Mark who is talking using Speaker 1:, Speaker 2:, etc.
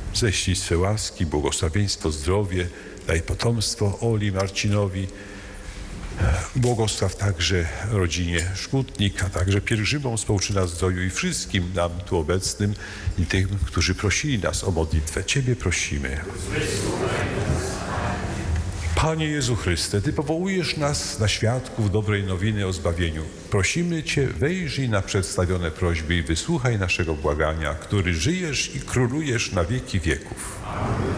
Speaker 1: ześlij swe łaski, błogosławieństwo, zdrowie, daj potomstwo Oli, Marcinowi. Błogosław także rodzinie Szkutnik, a także pielgrzymom z Połczyna Zdroju i wszystkim nam tu obecnym i tym, którzy prosili nas o modlitwę. Ciebie prosimy. Panie Jezu Chryste, Ty powołujesz nas na świadków dobrej nowiny o zbawieniu. Prosimy Cię, wejrzyj na przedstawione prośby i wysłuchaj naszego błagania, który żyjesz i królujesz na wieki wieków.